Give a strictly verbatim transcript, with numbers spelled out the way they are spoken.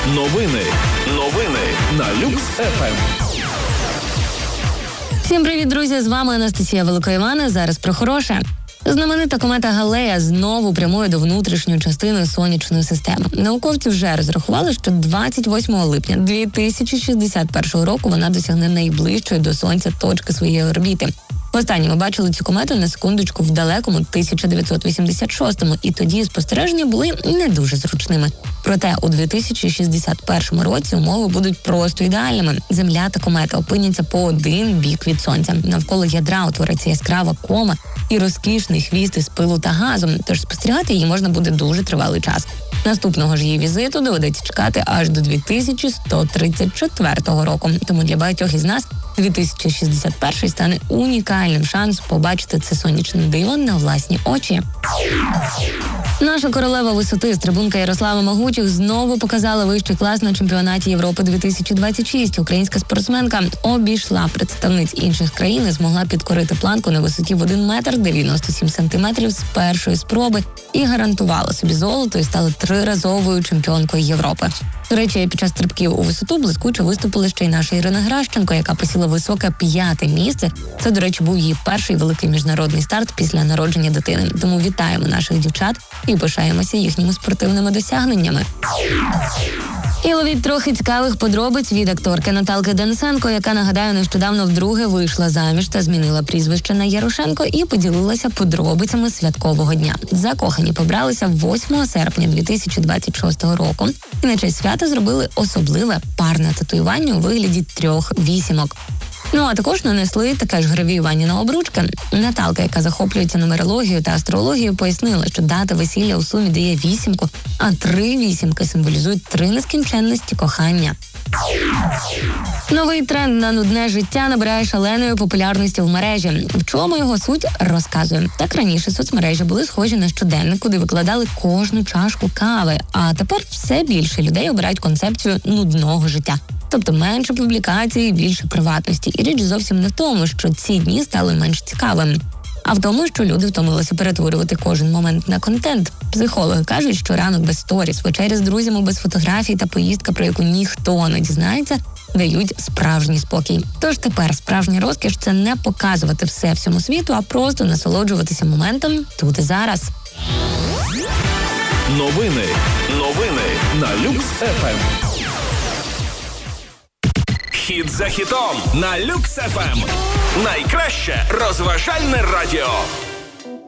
Новини. Новини на Люкс еф ем. Всім привіт, друзі! З вами Анастасія Великоївана. Зараз про хороше. Знаменита комета Галея знову прямує до внутрішньої частини сонячної системи. Науковці вже розрахували, що двадцять восьмого липня дві тисячі шістдесят першого року вона досягне найближчої до Сонця точки своєї орбіти. Востаннє ми бачили цю комету на секундочку в далекому тисяча дев'ятсот вісімдесят шостому, і тоді спостереження були не дуже зручними. Проте у дві тисячі шістдесят першому році умови будуть просто ідеальними. Земля та комета опиняться по один бік від Сонця. Навколо ядра утвориться яскрава кома і розкішний хвіст із пилу та газу, тож спостерігати її можна буде дуже тривалий час. Наступного ж її візиту доведеться чекати аж до дві тисячі сто тридцять четвертого року. Тому для багатьох із нас дві тисячі шістдесят перший стане унікальним шансом побачити це сонячне диво на власні очі. Наша королева висоти, стрибунка Ярослава Могучих, знову показала вищий клас на чемпіонаті Європи дві тисячі двадцять шість. Українська спортсменка обійшла представниць інших країн і змогла підкорити планку на висоті в один метр дев'яносто сім сантиметрів з першої спроби і гарантувала собі золото і стала триразовою чемпіонкою Європи. До речі, під час стрибків у висоту блискуче виступила ще й наша Ірина Гращенко, яка посіла високе п'яте місце. Це, до речі, був її перший великий міжнародний старт після народження дитини. Тому вітаємо наших дівчат і пишаємося їхніми спортивними досягненнями. І ловіть трохи цікавих подробиць від акторки Наталки Денисенко, яка, нагадаю, нещодавно вдруге вийшла заміж та змінила прізвище на Ярошенко і поділилася подробицями святкового дня. Закохані побралися восьмого серпня дві тисячі двадцять шостого року і на честь свята зробили особливе парне татуювання у вигляді трьох вісімок. Ну, а також нанесли таке ж гравіювання на обручки. Наталка, яка захоплюється нумерологією та астрологією, пояснила, що дата весілля у сумі дає вісімку, а три вісімки символізують три нескінченності кохання. Новий тренд на нудне життя набирає шаленої популярності в мережі. В чому його суть, розказуємо. Так раніше соцмережі були схожі на щоденник, куди викладали кожну чашку кави. А тепер все більше людей обирають концепцію нудного життя. Тобто менше публікацій, більше приватності. І річ зовсім не в тому, що ці дні стали менш цікавими, а в тому, що люди втомилися перетворювати кожен момент на контент. Психологи кажуть, що ранок без сторіс, вечеря з друзями без фотографій та поїздка, про яку ніхто не дізнається, дають справжній спокій. Тож тепер справжній розкіш – це не показувати все всьому світу, а просто насолоджуватися моментом тут і зараз. Новини. Новини на Люкс еф ем. Хіт за хітом на Люкс еф ем. Найкраще розважальне радіо.